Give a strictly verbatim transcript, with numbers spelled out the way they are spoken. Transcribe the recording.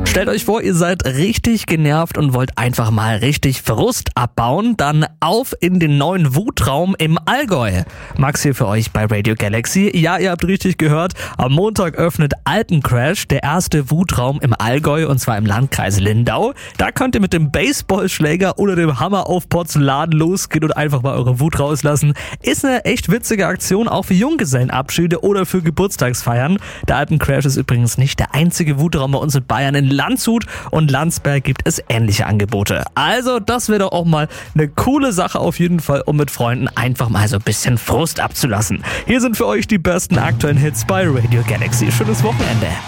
Stellt euch vor, ihr seid richtig genervt und wollt einfach mal richtig Frust abbauen, dann auf in den neuen Wutraum im Allgäu. Max hier für euch bei Radio Galaxy. Ja, ihr habt richtig gehört, am Montag öffnet Alpencrash, der erste Wutraum im Allgäu, und zwar im Landkreis Lindau. Da könnt ihr mit dem Baseballschläger oder dem Hammer auf Porzellan losgehen und einfach mal eure Wut rauslassen. Ist eine echt witzige Aktion, auch für Junggesellenabschiede oder für Geburtstagsfeiern. Der Alpencrash ist übrigens nicht der einzige Wutraum bei uns in Bayern. In Landshut und Landsberg gibt es ähnliche Angebote. Also das wäre doch auch mal eine coole Sache auf jeden Fall, um mit Freunden einfach mal so ein bisschen Frust abzulassen. Hier sind für euch die besten aktuellen Hits bei Radio Galaxy. Schönes Wochenende.